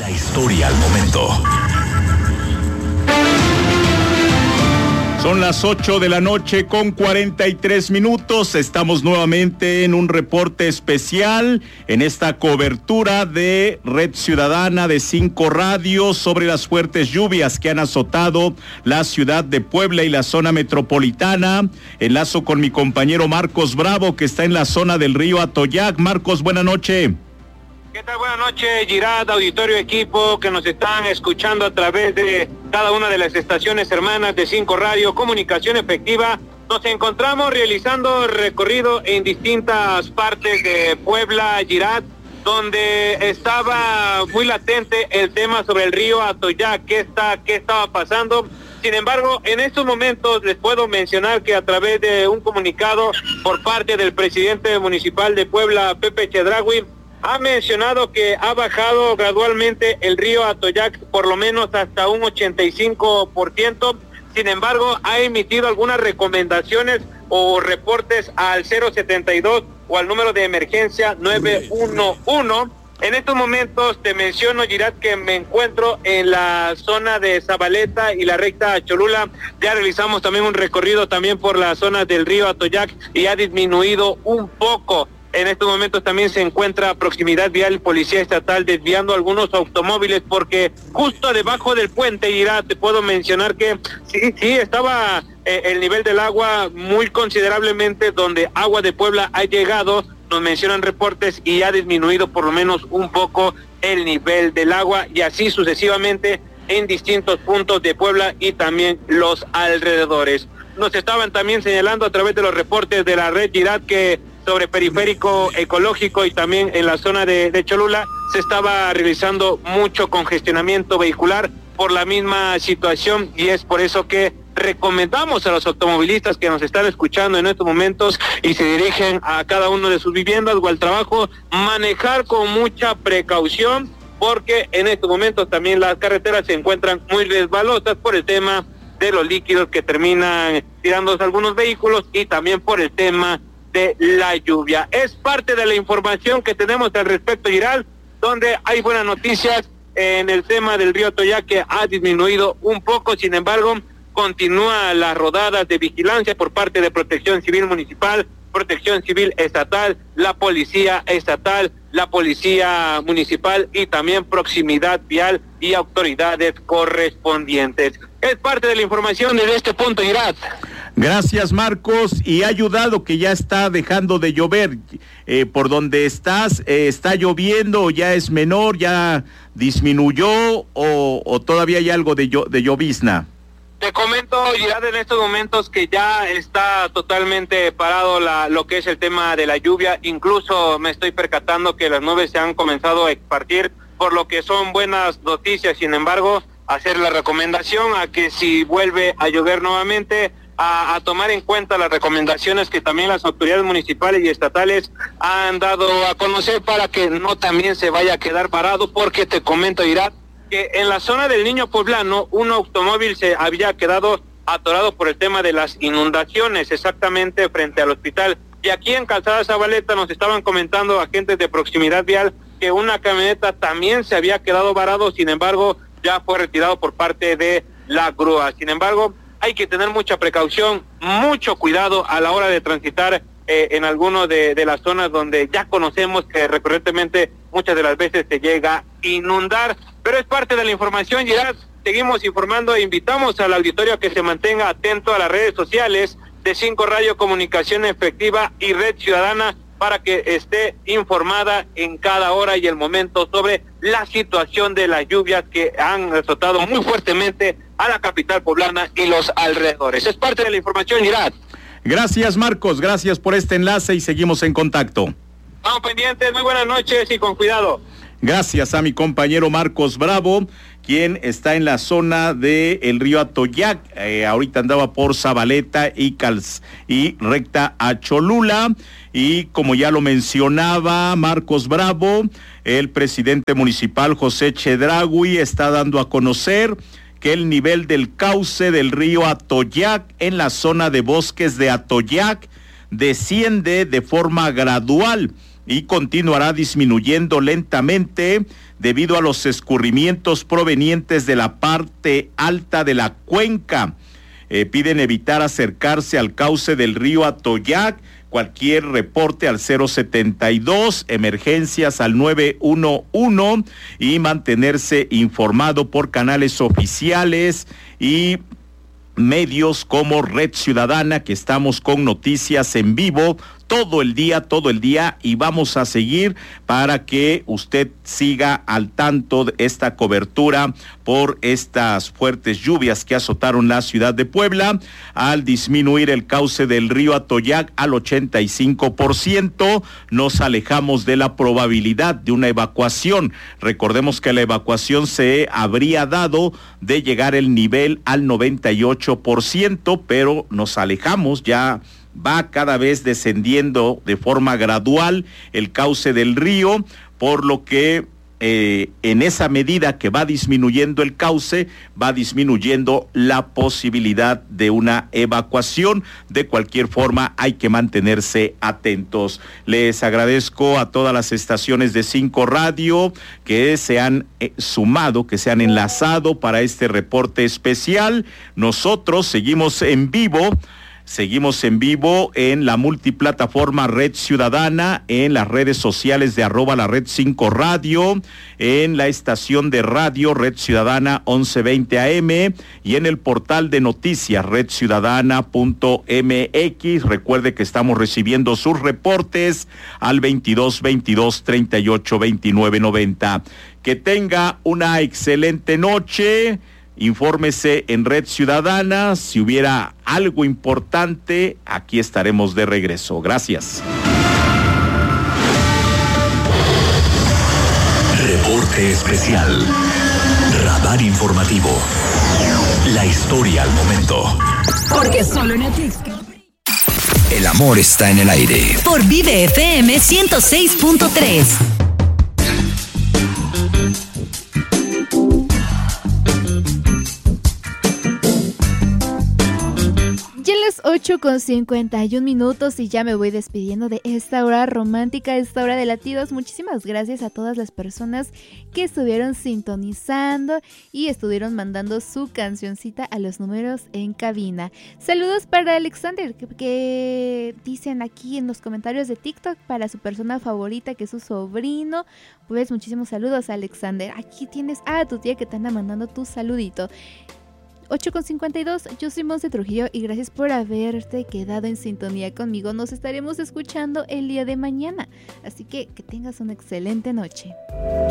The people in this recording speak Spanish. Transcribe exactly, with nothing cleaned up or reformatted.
La historia al momento. Son las ocho de la noche con cuarenta y tres minutos. Estamos nuevamente en un reporte especial en esta cobertura de Red Ciudadana de Cinco Radios sobre las fuertes lluvias que han azotado la ciudad de Puebla y la zona metropolitana. Enlazo con mi compañero Marcos Bravo, que está en la zona del río Atoyac. Marcos, buena noche. ¿Qué tal? Buenas noches, Girard, auditorio, equipo que nos están escuchando a través de cada una de las estaciones hermanas de Cinco Radio, Comunicación Efectiva. Nos encontramos realizando recorrido en distintas partes de Puebla, Girard, donde estaba muy latente el tema sobre el río Atoyac, qué está, qué estaba pasando. Sin embargo, en estos momentos les puedo mencionar que a través de un comunicado por parte del presidente municipal de Puebla, Pepe Chedraui, ha mencionado que ha bajado gradualmente el río Atoyac por lo menos hasta un ochenta y cinco por ciento. Sin embargo, ha emitido algunas recomendaciones o reportes al cero setenta y dos o al número de emergencia nueve uno uno. En estos momentos te menciono, Girard, que me encuentro en la zona de Zabaleta y la recta Cholula. Ya realizamos también un recorrido también por la zona del río Atoyac y ha disminuido un poco. En estos momentos también se encuentra a proximidad vial Policía Estatal desviando algunos automóviles porque justo debajo del puente, Girard, te puedo mencionar que sí, sí, estaba eh, el nivel del agua muy considerablemente, donde Agua de Puebla ha llegado, nos mencionan reportes, y ha disminuido por lo menos un poco el nivel del agua, y así sucesivamente en distintos puntos de Puebla y también los alrededores. Nos estaban también señalando a través de los reportes de la red, Girard, que sobre periférico ecológico y también en la zona de, de Cholula se estaba realizando mucho congestionamiento vehicular por la misma situación, y es por eso que recomendamos a los automovilistas que nos están escuchando en estos momentos y se dirigen a cada uno de sus viviendas o al trabajo, manejar con mucha precaución, porque en estos momentos también las carreteras se encuentran muy resbalosas por el tema de los líquidos que terminan tirándose algunos vehículos y también por el tema de la lluvia. Es parte de la información que tenemos al respecto, Girald, donde hay buenas noticias en el tema del río Atoyac, que ha disminuido un poco. Sin embargo, continúa las rodadas de vigilancia por parte de Protección Civil Municipal, Protección Civil Estatal, la Policía Estatal, la Policía Municipal y también Proximidad Vial y autoridades correspondientes. Es parte de la información desde este punto, Girald. Gracias, Marcos. Y ha ayudado que ya está dejando de llover. Eh, por donde estás, eh, ¿está lloviendo o ya es menor, ya disminuyó o, o todavía hay algo de, llo- de llovizna? Te comento, Girard, en estos momentos que ya está totalmente parado la, lo que es el tema de la lluvia. Incluso me estoy percatando que las nubes se han comenzado a expartir, por lo que son buenas noticias. Sin embargo, hacer la recomendación a que si vuelve a llover nuevamente, A, a tomar en cuenta las recomendaciones que también las autoridades municipales y estatales han dado a conocer para que no también se vaya a quedar parado, porque te comento, Girard, que en la zona del Niño Poblano un automóvil se había quedado atorado por el tema de las inundaciones, exactamente frente al hospital. Y aquí en Calzada Zabaleta nos estaban comentando agentes de Proximidad Vial que una camioneta también se había quedado varado, sin embargo ya fue retirado por parte de la grúa. Sin embargo, hay que tener mucha precaución, mucho cuidado a la hora de transitar eh, en alguno de, de las zonas donde ya conocemos que recurrentemente muchas de las veces se llega a inundar. Pero es parte de la información, Girard. Seguimos informando e invitamos al auditorio a que se mantenga atento a las redes sociales de Cinco Radio, Comunicación Efectiva y Red Ciudadana, para que esté informada en cada hora y el momento sobre la situación de las lluvias que han azotado muy fuertemente a la capital poblana y los alrededores. Es parte de la información, Girard. Gracias, Marcos, gracias por este enlace y seguimos en contacto. Vamos pendientes, muy buenas noches y con cuidado. Gracias a mi compañero Marcos Bravo, quien está en la zona de el río Atoyac. Eh, ahorita andaba por Zabaleta y Calz y recta a Cholula. Y como ya lo mencionaba Marcos Bravo, el presidente municipal José Chedraui está dando a conocer que el nivel del cauce del río Atoyac en la zona de bosques de Atoyac desciende de forma gradual y continuará disminuyendo lentamente debido a los escurrimientos provenientes de la parte alta de la cuenca. Eh, piden evitar acercarse al cauce del río Atoyac. Cualquier reporte al cero setenta y dos, emergencias al nueve uno uno y mantenerse informado por canales oficiales y medios como Red Ciudadana, que estamos con noticias en vivo todo el día, todo el día, y vamos a seguir para que usted siga al tanto de esta cobertura por estas fuertes lluvias que azotaron la ciudad de Puebla. Al disminuir el cauce del río Atoyac al ochenta y cinco por ciento, nos alejamos de la probabilidad de una evacuación. Recordemos que la evacuación se habría dado de llegar el nivel al noventa y ocho por ciento, pero nos alejamos, ya va cada vez descendiendo de forma gradual el cauce del río, por lo que eh, en esa medida que va disminuyendo el cauce, va disminuyendo la posibilidad de una evacuación. De cualquier forma, hay que mantenerse atentos. Les agradezco a todas las estaciones de Cinco Radio que se han eh, sumado, que se han enlazado para este reporte especial. Nosotros seguimos en vivo. Seguimos en vivo en la multiplataforma Red Ciudadana, en las redes sociales de arroba la Red cinco Radio, en la estación de radio Red Ciudadana once veinte A M y en el portal de noticias red ciudadana punto M X. Recuerde que estamos recibiendo sus reportes al veintidós veintidós treinta y ocho veintinueve noventa. Que tenga una excelente noche. Infórmese en Red Ciudadana. Si hubiera algo importante, aquí estaremos de regreso. Gracias. Reporte especial. Radar informativo. La historia al momento. Porque solo en Atlixco el amor está en el aire. Por Vive F M ciento seis punto tres. ocho con cincuenta y un minutos y ya me voy despidiendo de esta hora romántica, esta hora de latidos. Muchísimas gracias a todas las personas que estuvieron sintonizando y estuvieron mandando su cancioncita a los números en cabina. Saludos para Alexander, que, que dicen aquí en los comentarios de TikTok para su persona favorita, que es su sobrino. Pues muchísimos saludos, Alexander. Aquí tienes a tu tía que te anda mandando tu saludito. ocho con cincuenta y dos, yo soy Monse Trujillo y gracias por haberte quedado en sintonía conmigo. Nos estaremos escuchando el día de mañana, así que que tengas una excelente noche.